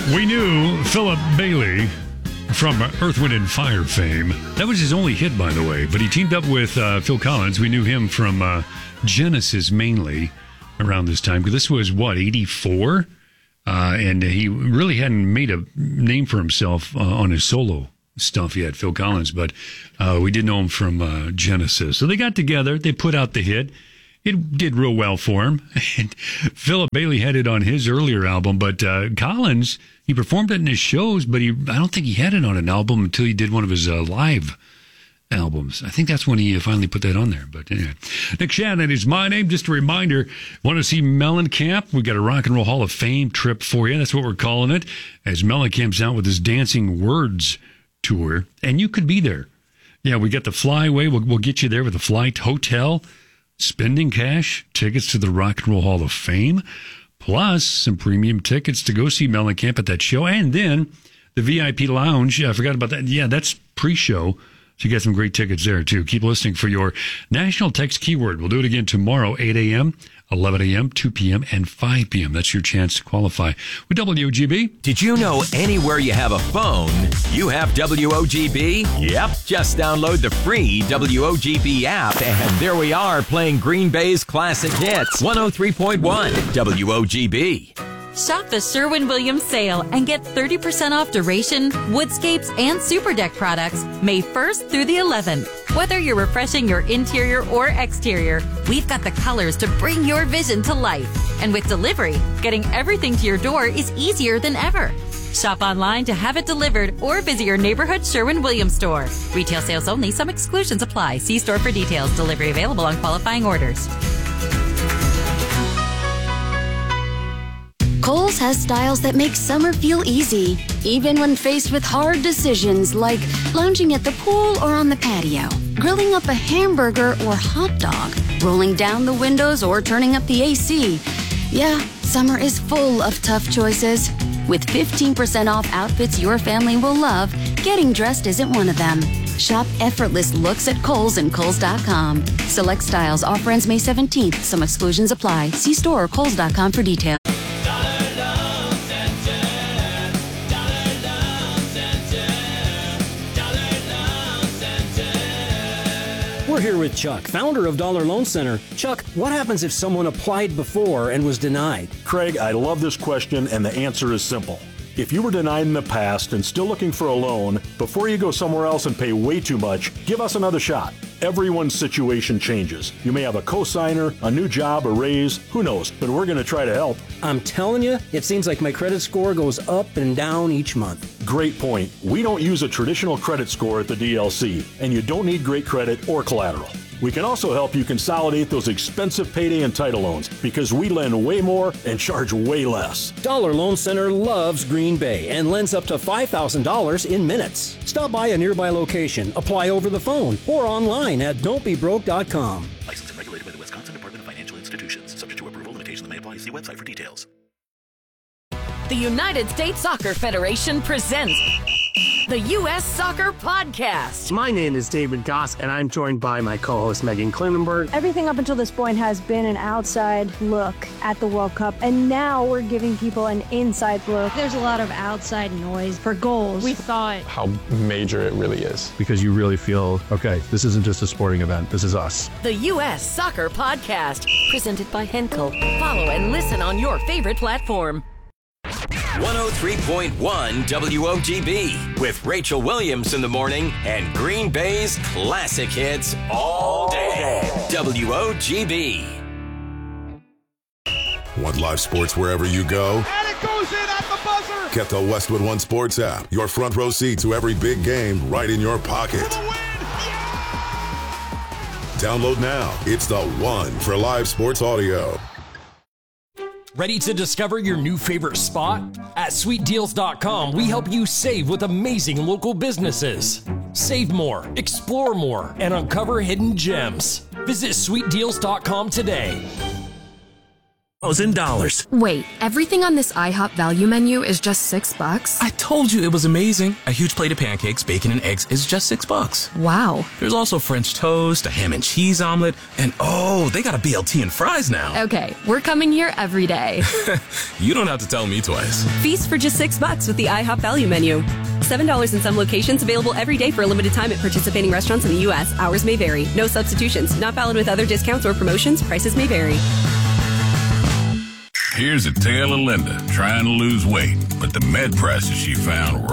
We knew Philip Bailey from Earth, Wind & Fire fame. That was his only hit, by the way, but he teamed up with Phil Collins. We knew him from Genesis mainly around this time, because this was, 84? And he really hadn't made a name for himself on his solo stuff yet, Phil Collins, but we did know him from Genesis. So they got together, they put out the hit. It did real well for him. And Philip Bailey had it on his earlier album, but Collins, he performed it in his shows, but I don't think he had it on an album until he did one of his live albums. I think that's when he finally put that on there. But anyway, Nick Shannon is my name. Just a reminder, want to see Mellencamp? We got a Rock and Roll Hall of Fame trip for you. That's what we're calling it, as Mellencamp's out with his Dancing Words tour, and you could be there. Yeah, we got the flyaway. We'll get you there with a flight, hotel, spending cash, tickets to the Rock and Roll Hall of Fame, plus some premium tickets to go see Mellencamp at that show, and then the VIP lounge. I forgot about that. Yeah, that's pre-show, so you got some great tickets there, too. Keep listening for your national text keyword. We'll do it again tomorrow, 8 a.m., 11 a.m., 2 p.m., and 5 p.m. That's your chance to qualify with WOGB. Did you know anywhere you have a phone, you have WOGB? Yep. Just download the free WOGB app, and there we are playing Green Bay's classic hits. 103.1 WOGB. Shop the Sherwin-Williams sale and get 30% off Duration, Woodscapes, and Super Deck products May 1st through the 11th. Whether you're refreshing your interior or exterior, we've got the colors to bring your vision to life. And with delivery, getting everything to your door is easier than ever. Shop online to have it delivered or visit your neighborhood Sherwin-Williams store. Retail sales only. Some exclusions apply. See store for details. Delivery available on qualifying orders. Kohl's has styles that make summer feel easy, even when faced with hard decisions like lounging at the pool or on the patio, grilling up a hamburger or hot dog, rolling down the windows or turning up the AC. Yeah, summer is full of tough choices. With 15% off outfits your family will love, getting dressed isn't one of them. Shop effortless looks at Kohl's and Kohl's.com. Select styles. Offer ends May 17th. Some exclusions apply. See store or Kohl's.com for details. We're here with Chuck, founder of Dollar Loan Center. Chuck, what happens if someone applied before and was denied? Craig, I love this question, and the answer is simple. If you were denied in the past and still looking for a loan, before you go somewhere else and pay way too much, give us another shot. Everyone's situation changes. You may have a cosigner, a new job, a raise, who knows, but we're going to try to help. I'm telling you, it seems like my credit score goes up and down each month. Great point. We don't use a traditional credit score at the DLC, and you don't need great credit or collateral. We can also help you consolidate those expensive payday and title loans because we lend way more and charge way less. Dollar Loan Center loves Green Bay and lends up to $5,000 in minutes. Stop by a nearby location, apply over the phone, or online at don'tbebroke.com. Licensed and regulated by the Wisconsin Department of Financial Institutions. Subject to approval, limitations may apply. See website for details. The United States Soccer Federation presents the U.S. Soccer Podcast. My name is David Goss, and I'm joined by my co-host Megan Klinenberg. Everything up until this point has been an outside look at the World Cup, and now we're giving people an inside look. There's a lot of outside noise for goals. We thought how major it really is. Because you really feel, okay, this isn't just a sporting event, this is us. The U.S. Soccer Podcast, presented by Henkel. Follow and listen on your favorite platform. 103.1 WOGB with Rachel Williams in the morning and Green Bay's classic hits all day. WOGB. Want live sports wherever you go? And it goes in at the buzzer. Get the Westwood One Sports app. Your front row seat to every big game right in your pocket. Download now. It's the one for live sports audio. Ready to discover your new favorite spot? At sweetdeals.com, we help you save with amazing local businesses. Save more, explore more, and uncover hidden gems. Visit sweetdeals.com today. Wait, everything on this IHOP value menu is just $6? I told you it was amazing. A huge plate of pancakes, bacon, and eggs is just $6. Wow. There's also French toast, a ham and cheese omelet, and oh, they got a BLT and fries now. Okay, we're coming here every day. You don't have to tell me twice. Feast for just $6 with the IHOP value menu. $7 in some locations, available every day for a limited time at participating restaurants in the U.S. Hours may vary. No substitutions. Not valid with other discounts or promotions. Prices may vary. Here's a tale of Linda trying to lose weight, but the med prices she found were